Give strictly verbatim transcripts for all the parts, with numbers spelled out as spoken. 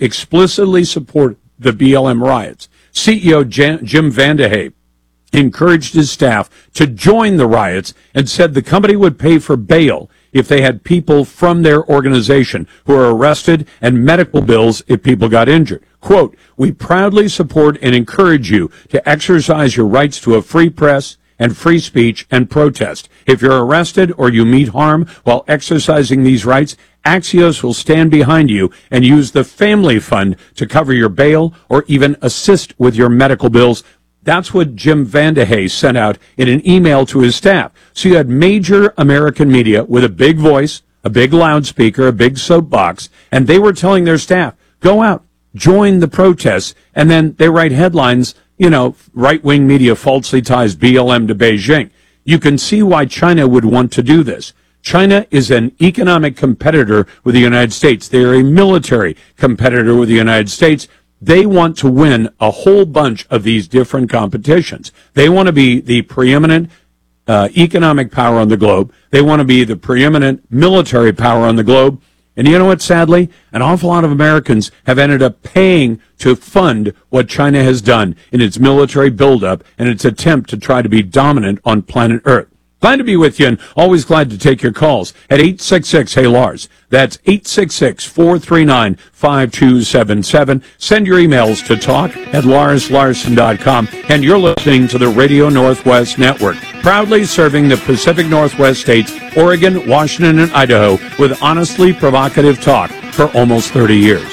explicitly support the B L M riots. C E O Jan- Jim Vandehei encouraged his staff to join the riots and said the company would pay for bail if they had people from their organization who are arrested and medical bills if people got injured. Quote, we proudly support and encourage you to exercise your rights to a free press and free speech and protest. If you're arrested or you meet harm while exercising these rights, Axios will stand behind you and use the family fund to cover your bail or even assist with your medical bills. That's what Jim Vandehei sent out in an email to his staff. So you had major American media with a big voice, a big loudspeaker, a big soapbox, and they were telling their staff, go out, join the protests, and then they write headlines, you know, right-wing media falsely ties B L M to Beijing. You can see why China would want to do this. China is an economic competitor with the United States. They are a military competitor with the United States. They want to win a whole bunch of these different competitions. They want to be the preeminent uh, economic power on the globe. They want to be the preeminent military power on the globe. And you know what, sadly? An awful lot of Americans have ended up paying to fund what China has done in its military buildup and its attempt to try to be dominant on planet Earth. Glad to be with you and always glad to take your calls at eight six six, hey Lars. That's eight six six, four three nine, five two seven seven. Send your emails to talk at lars larson dot com. And you're listening to the Radio Northwest Network, proudly serving the Pacific Northwest states, Oregon, Washington, and Idaho with honestly provocative talk for almost thirty years.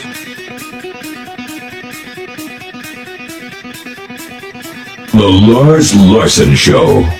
The Lars Larson Show.